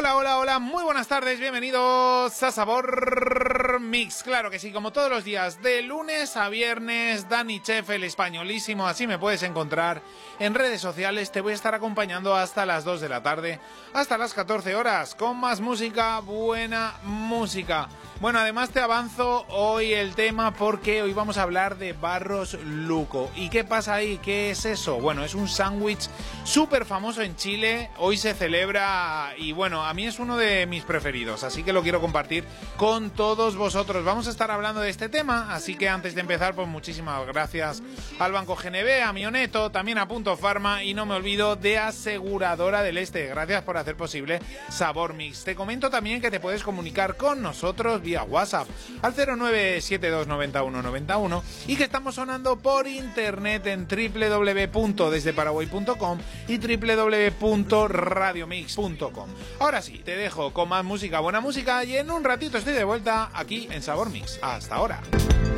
Hola, muy buenas tardes, bienvenidos a Sabor Mix. Claro que sí, como todos los días, de lunes a viernes, Dani Chef, el españolísimo, así me puedes encontrar en redes sociales. Te voy a estar acompañando hasta las 2 de la tarde, hasta las 14 horas, con más música, buena música. Bueno, además te avanzo hoy el tema porque hoy vamos a hablar de Barros Luco. ¿Y qué pasa ahí? ¿Qué es eso? Bueno, es un sándwich súper famoso en Chile, hoy se celebra y bueno, a mí es uno de mis preferidos, así que lo quiero compartir con todos vosotros. Vamos a estar hablando de este tema, así que antes de empezar, pues muchísimas gracias al Banco GNB, a Mioneto, también a Punto Pharma y no me olvido de Aseguradora del Este. Gracias por hacer posible Sabor Mix. Te comento también que te puedes comunicar con nosotros vía WhatsApp al 09729191 y que estamos sonando por internet en www.desdeparaguay.com y www.radiomix.com. Ahora sí, te dejo con más música, buena música y en un ratito estoy de vuelta aquí en Sabor Mix. Hasta ahora.